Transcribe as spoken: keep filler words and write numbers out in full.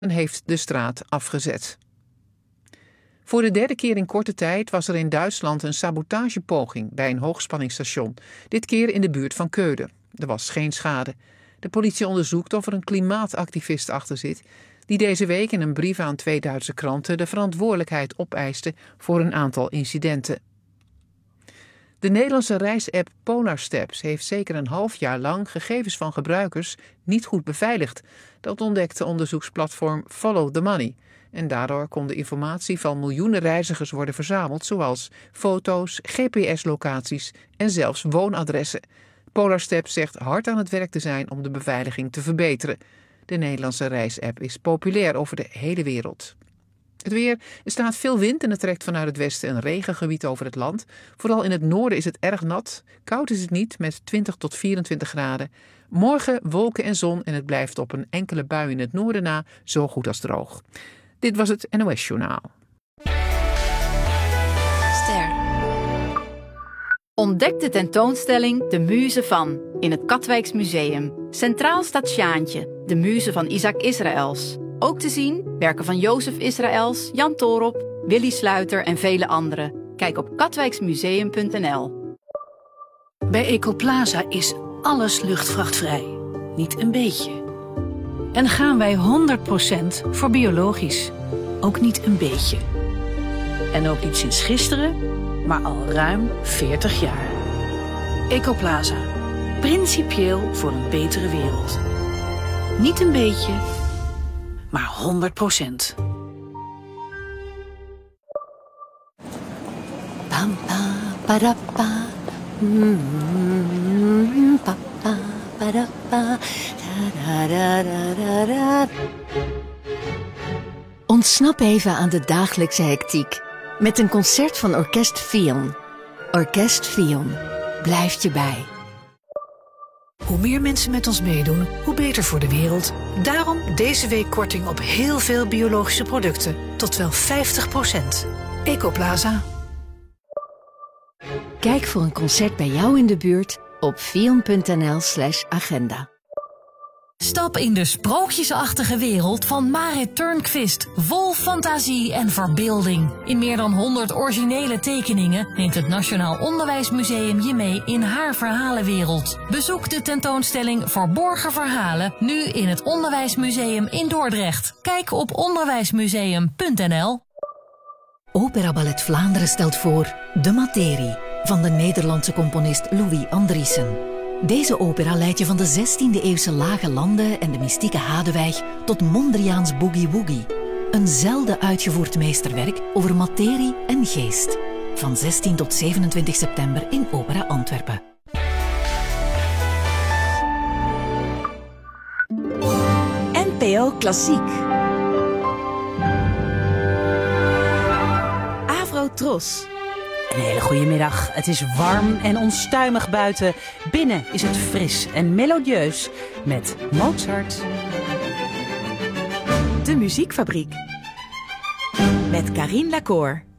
heeft de straat afgezet. Voor de derde keer in korte tijd was er in Duitsland een sabotagepoging bij een hoogspanningsstation. Dit keer in de buurt van Keulen. Er was geen schade. De politie onderzoekt of er een klimaatactivist achter zit, die deze week in een brief aan twee Duitse kranten de verantwoordelijkheid opeiste voor een aantal incidenten. De Nederlandse reisapp Polarsteps heeft zeker een half jaar lang gegevens van gebruikers niet goed beveiligd. Dat ontdekte onderzoeksplatform Follow the Money. En daardoor kon de informatie van miljoenen reizigers worden verzameld, zoals foto's, G P S-locaties en zelfs woonadressen. Polarsteps zegt hard aan het werk te zijn om de beveiliging te verbeteren. De Nederlandse reisapp is populair over de hele wereld. Het weer. Er staat veel wind en het trekt vanuit het westen een regengebied over het land. Vooral in het noorden is het erg nat. Koud is het niet met twintig tot vierentwintig graden. Morgen wolken en zon en het blijft op een enkele bui in het noorden na zo goed als droog. Dit was het N O S-journaal. Ster. Ontdek de tentoonstelling De Muze van in het Katwijks Museum. Centraal staat Sjaantje, de muze van Isaac Israëls. Ook te zien werken van Jozef Israëls, Jan Toorop, Willy Sluiter en vele anderen. Kijk op katwijksmuseum punt n l. Bij Ecoplaza is alles luchtvrachtvrij. Niet een beetje. En gaan wij honderd procent voor biologisch. Ook niet een beetje. En ook niet sinds gisteren, maar al ruim veertig jaar. Ecoplaza. Principieel voor een betere wereld. Niet een beetje, maar honderd procent. Pam pa para pa. Mm, pa pa para pa. Da da da da da. Ontsnap even aan de dagelijkse hectiek met een concert van Orkest Fion. Orkest Fion blijft je bij. Hoe meer mensen met ons meedoen, hoe beter voor de wereld. Daarom deze week korting op heel veel biologische producten. Tot wel vijftig procent. Ecoplaza. Kijk voor een concert bij jou in de buurt op fion punt n l slash agenda. Stap in de sprookjesachtige wereld van Marit Turnquist. Vol fantasie en verbeelding. In meer dan honderd originele tekeningen neemt het Nationaal Onderwijsmuseum je mee in haar verhalenwereld. Bezoek de tentoonstelling Verborgen Verhalen nu in het Onderwijsmuseum in Dordrecht. Kijk op onderwijsmuseum punt n l. Opera Ballet Vlaanderen stelt voor De Materie van de Nederlandse componist Louis Andriessen. Deze opera leidt je van de zestiende-eeuwse lage landen en de mystieke Hadewijk tot Mondriaans Boogie Woogie. Een zelden uitgevoerd meesterwerk over materie en geest. Van zestien tot zevenentwintig september in Opera Antwerpen. N P O Klassiek. Avro-Tros. Een hele goede middag. Het is warm en onstuimig buiten. Binnen is het fris en melodieus met Mozart. De Muziekfabriek. Met Carine Lacour.